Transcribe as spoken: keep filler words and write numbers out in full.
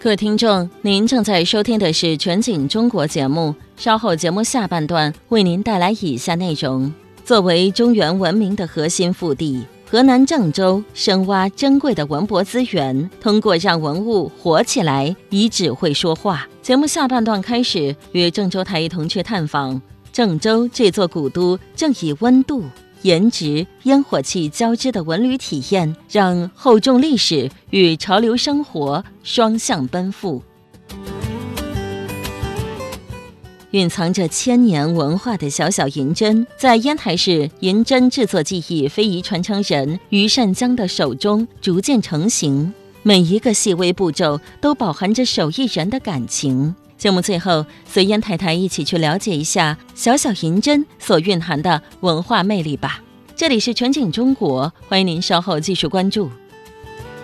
各位听众，您正在收听的是全景中国节目，稍后节目下半段为您带来以下内容。作为中原文明的核心腹地，河南郑州深挖珍贵的文博资源，通过让文物活起来，以纸会说话。节目下半段开始，与郑州台一同去探访郑州这座古都，正以温度、颜值、烟火气交织的文旅体验，让厚重历史与潮流生活双向奔赴。蕴藏着千年文化的小小银针，在烟台市银针制作技艺非遗传承人于善江的手中逐渐成型，每一个细微步骤都饱含着手艺人的感情。节目最后，随烟太太一起去了解一下小小银针所蕴含的文化魅力吧。这里是全景中国，欢迎您稍后继续关注。